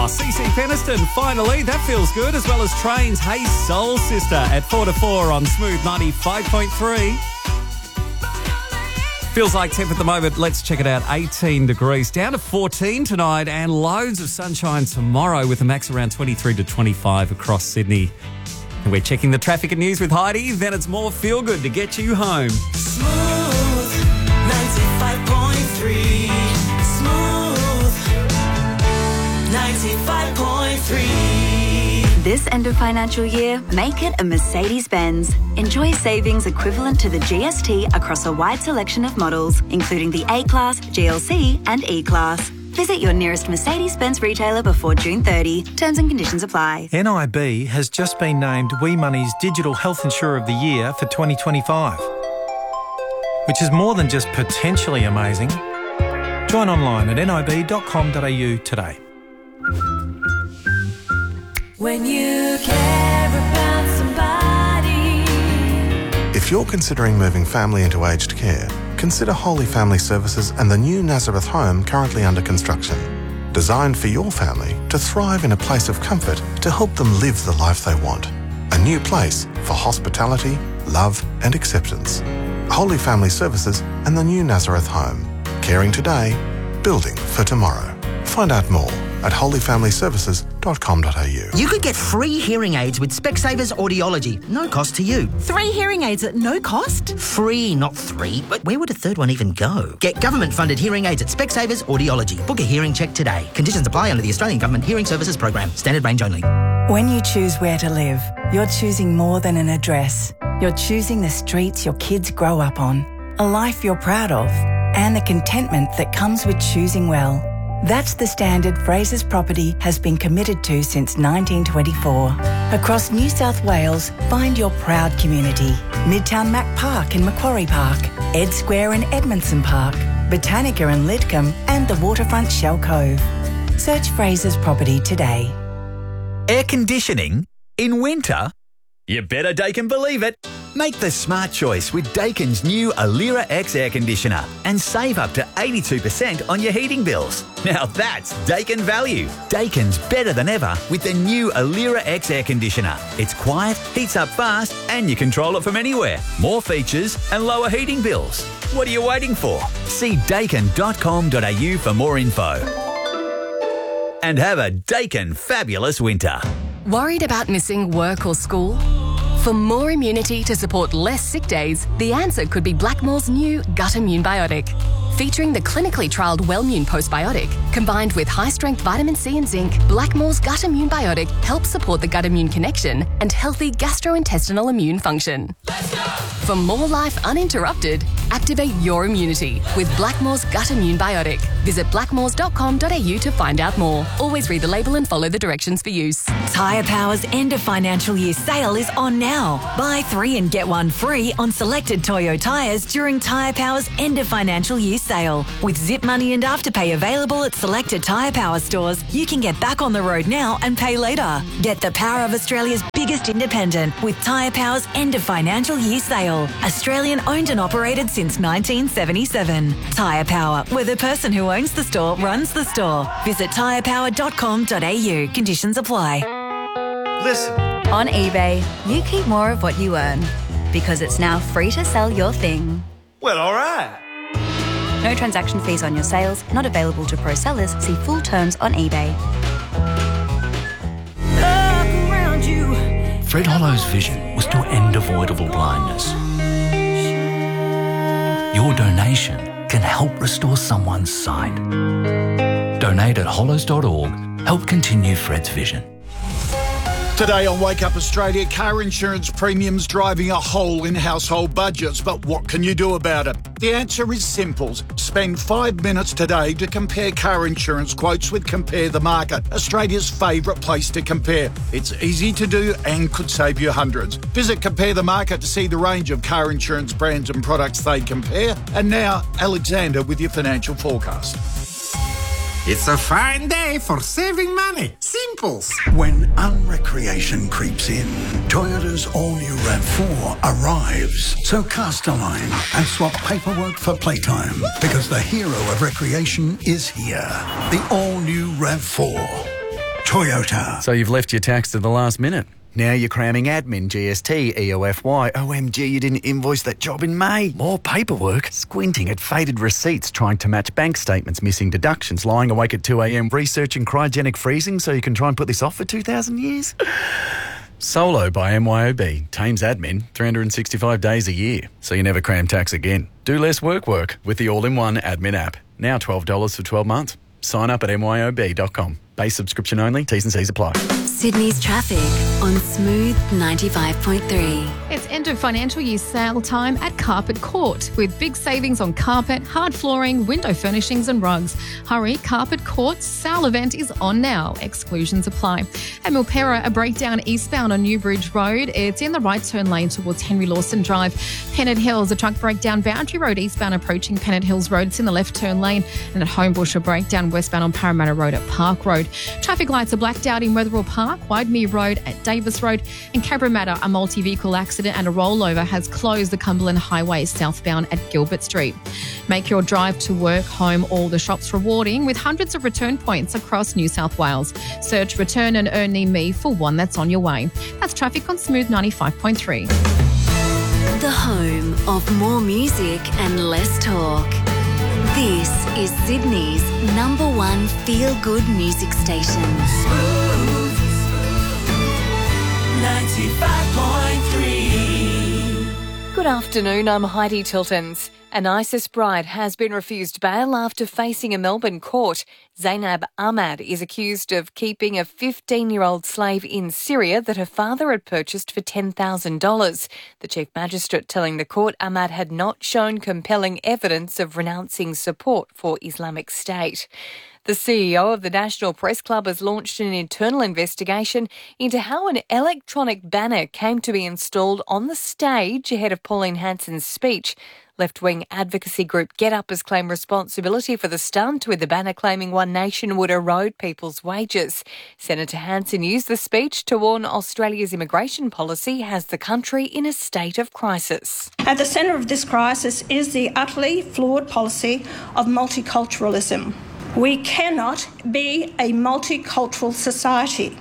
CC Peniston, finally. That feels good. As well as Train's Hey Soul Sister at 4 to 4 on Smooth 95.3. Feels like temp at the moment. Let's check it out. 18 degrees. Down to 14 tonight and loads of sunshine tomorrow with a max around 23 to 25 across Sydney. And we're checking the traffic and news with Heidi. Then it's more feel good to get you home. Smooth 95.3. Smooth 95.3. This end of financial year, make it a Mercedes-Benz. Enjoy savings equivalent to the GST across a wide selection of models, including the A-Class, GLC and E-Class. Visit your nearest Mercedes-Benz retailer before June 30. Terms and conditions apply. NIB has just been named WeMoney's Digital Health Insurer of the Year for 2025, which is more than just potentially amazing. Join online at nib.com.au today. When you care about somebody. If you're considering moving family into aged care, consider Holy Family Services and the new Nazareth home currently under construction. Designed for your family to thrive in a place of comfort to help them live the life they want. A new place for hospitality, love and acceptance. Holy Family Services and the new Nazareth home. Caring today, building for tomorrow. Find out more at holyfamilyservices.com.au. You could get free hearing aids with Specsavers Audiology. No cost to you. 3 hearing aids at no cost? Free, not 3. But where would a third one even go? Get government-funded hearing aids at Specsavers Audiology. Book a hearing check today. Conditions apply under the Australian Government Hearing Services Program. Standard range only. When you choose where to live, you're choosing more than an address. You're choosing the streets your kids grow up on, a life you're proud of, and the contentment that comes with choosing well. That's the standard Frasers Property has been committed to since 1924. Across New South Wales, find your proud community. Midtown Mac Park and Macquarie Park, Ed Square and Edmondson Park, Botanica and Lidcombe, and the waterfront Shell Cove. Search Frasers Property today. Air conditioning in winter? You better Daikin believe it. Make the smart choice with Daikin's new Alira X air conditioner and save up to 82% on your heating bills. Now that's Daikin value. Daikin's better than ever with the new Alira X air conditioner. It's quiet, heats up fast, and you control it from anywhere. More features and lower heating bills. What are you waiting for? See daikin.com.au for more info. And have a Daikin fabulous winter. Worried about missing work or school? For more immunity to support less sick days, the answer could be Blackmore's new Gut Immune Biotic. Featuring the clinically trialled Wellmune postbiotic, combined with high-strength vitamin C and zinc, Blackmore's Gut Immune Biotic helps support the gut-immune connection and healthy gastrointestinal immune function. For more life uninterrupted, activate your immunity with Blackmore's Gut Immune Biotic. Visit blackmores.com.au to find out more. Always read the label and follow the directions for use. Tyre Power's end of financial year sale is on now. Buy 3 and get 1 free on selected Toyo tyres during Tyre Power's end of financial year sale. With Zip Money and Afterpay available at selected Tyre Power stores, you can get back on the road now and pay later. Get the power of Australia's biggest independent with Tyre Power's end of financial year sale. Australian owned and operated since 1977. Tyre Power, where the person who owns the store runs the store. Visit tyrepower.com.au. Conditions apply. Listen. On eBay, you keep more of what you earn because it's now free to sell your thing. Well, all right. No transaction fees on your sales, not available to pro sellers. See full terms on eBay. Look around you. Fred Hollow's vision was to end avoidable blindness. Your donation can help restore someone's sight. Donate at hollows.org. Help continue Fred's vision. Today on Wake Up Australia, car insurance premiums driving a hole in household budgets. But what can you do about it? The answer is simple. Spend 5 minutes today to compare car insurance quotes with Compare the Market, Australia's favourite place to compare. It's easy to do and could save you hundreds. Visit Compare the Market to see the range of car insurance brands and products they compare. And now, Alexander with your financial forecast. It's a fine day for saving money. Simples. When unrecreation creeps in, Toyota's all-new RAV4 arrives. So cast a line and swap paperwork for playtime, because the hero of recreation is here. The all-new RAV4. Toyota. So you've left your tax to the last minute. Now you're cramming admin, GST, EOFY. OMG, you didn't invoice that job in May. More paperwork. Squinting at faded receipts, trying to match bank statements, missing deductions, lying awake at 2 a.m, researching cryogenic freezing so you can try and put this off for 2,000 years. Solo by MYOB. Tames admin 365 days a year, so you never cram tax again. Do less work with the all-in-one admin app. Now $12 for 12 months. Sign up at myob.com. Base subscription only. T's and C's apply. Sydney's traffic on Smooth 95.3. It's end of financial year sale time at Carpet Court with big savings on carpet, hard flooring, window furnishings and rugs. Hurry, Carpet Court's sale event is on now. Exclusions apply. At Milpera, a breakdown eastbound on Newbridge Road. It's in the right turn lane towards Henry Lawson Drive. Pennant Hills, a truck breakdown Boundary Road eastbound approaching Pennant Hills Road. It's in the left turn lane. And at Homebush, a breakdown westbound on Parramatta Road at Park Road. Traffic lights are blacked out in Wetherell Park, Widemere Road at Davis Road. In Cabramatta, a multi-vehicle accident and a rollover has closed the Cumberland Highway southbound at Gilbert Street. Make your drive to work, home or the shops rewarding with hundreds of return points across New South Wales. Search Return and Earn Near Me for one that's on your way. That's traffic on Smooth 95.3. The home of more music and less talk. This is Sydney's #1 feel-good music station. Smooth 95.3. Good afternoon, I'm Heidi Tiltons. An ISIS bride has been refused bail after facing a Melbourne court. Zainab Ahmad is accused of keeping a 15-year-old slave in Syria that her father had purchased for $10,000. The Chief Magistrate telling the court Ahmad had not shown compelling evidence of renouncing support for Islamic State. The CEO of the National Press Club has launched an internal investigation into how an electronic banner came to be installed on the stage ahead of Pauline Hanson's speech. Left-wing advocacy group GetUp has claimed responsibility for the stunt, with the banner claiming One Nation would erode people's wages. Senator Hanson used the speech to warn Australia's immigration policy has the country in a state of crisis. At the centre of this crisis is the utterly flawed policy of multiculturalism. We cannot be a multicultural society.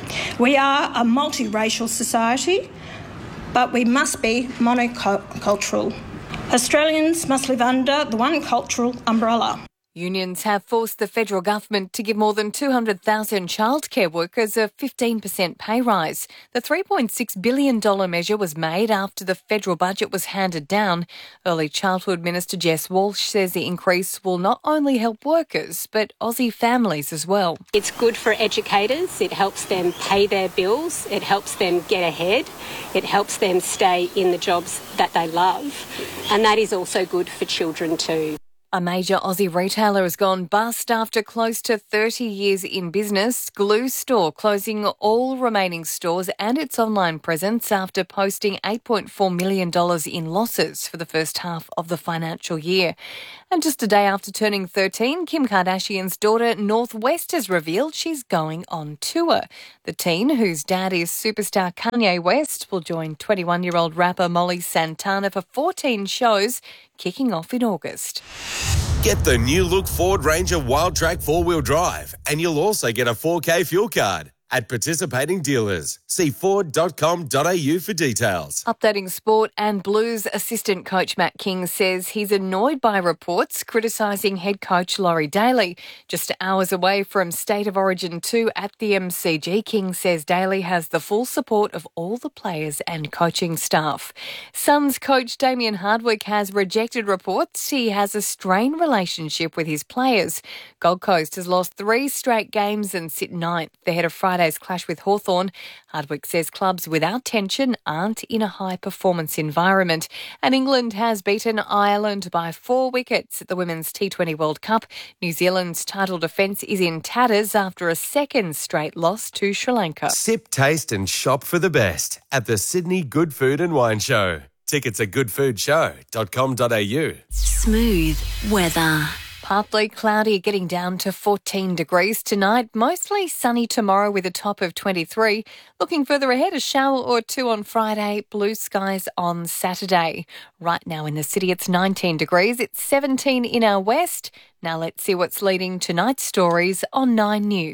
We are a multiracial society, but we must be monocultural. Australians must live under the one cultural umbrella. Unions have forced the federal government to give more than 200,000 childcare workers a 15% pay rise. The $3.6 billion measure was made after the federal budget was handed down. Early Childhood Minister Jess Walsh says the increase will not only help workers, but Aussie families as well. It's good for educators. It helps them pay their bills. It helps them get ahead. It helps them stay in the jobs that they love. And that is also good for children too. A major Aussie retailer has gone bust after close to 30 years in business. Glue Store closing all remaining stores and its online presence after posting $8.4 million in losses for the first half of the financial year. And just a day after turning 13, Kim Kardashian's daughter North West has revealed she's going on tour. The teen, whose dad is superstar Kanye West, will join 21-year-old rapper Molly Santana for 14 shows, kicking off in August. Get the new look Ford Ranger Wildtrak 4-wheel drive, and you'll also get a 4K fuel card at participating dealers. See Ford.com.au for details. Updating sport, and Blues assistant coach Matt King says he's annoyed by reports criticising head coach Laurie Daly. Just hours away from State of Origin 2 at the MCG, King says Daly has the full support of all the players and coaching staff. Suns coach Damien Hardwick has rejected reports he has a strained relationship with his players. Gold Coast has lost 3 straight games and sit 9th ahead of Friday's clash with Hawthorn. Hardwick says clubs without tension aren't in a high-performance environment. And England has beaten Ireland by 4 wickets at the Women's T20 World Cup. New Zealand's title defence is in tatters after a second straight loss to Sri Lanka. Sip, taste and shop for the best at the Sydney Good Food and Wine Show. Tickets at goodfoodshow.com.au. Smooth weather. Partly cloudy, getting down to 14 degrees tonight. Mostly sunny tomorrow with a top of 23. Looking further ahead, a shower or 2 on Friday, blue skies on Saturday. Right now in the city, it's 19 degrees. It's 17 in our west. Now let's see what's leading tonight's stories on 9 News.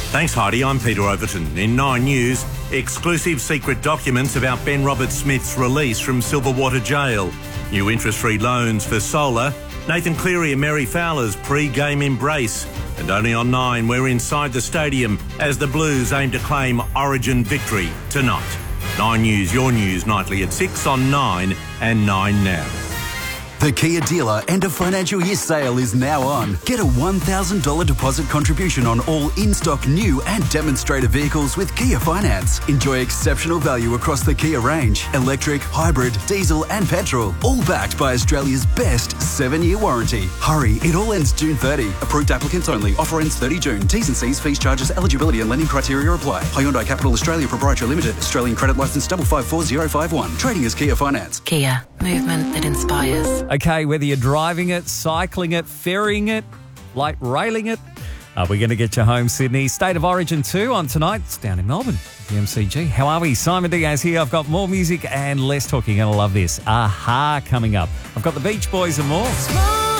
Thanks, Heidi. I'm Peter Overton. In 9 News, exclusive secret documents about Ben Roberts-Smith's release from Silverwater Jail. New interest-free loans for solar. Nathan Cleary and Mary Fowler's pre-game embrace. And only on 9, we're inside the stadium as the Blues aim to claim Origin victory tonight. 9 News, your news nightly at 6 on 9 and 9 now. The Kia dealer end of financial year sale is now on. Get a $1,000 deposit contribution on all in-stock new and demonstrator vehicles with Kia Finance. Enjoy exceptional value across the Kia range. Electric, hybrid, diesel and petrol. All backed by Australia's best 7-year warranty. Hurry, it all ends June 30. Approved applicants only. Offer ends 30 June. T's and C's, fees, charges, eligibility and lending criteria apply. Hyundai Capital Australia Proprietary Limited. Australian credit licence 554051. Trading as Kia Finance. Kia, movement that inspires. Okay, whether you're driving it, cycling it, ferrying it, light railing it, we're going to get you home, Sydney. State of Origin 2 on tonight. It's down in Melbourne, the MCG. How are we? Simon Diaz here. I've got more music and less talking. You're going to love this. Aha coming up. I've got the Beach Boys and more.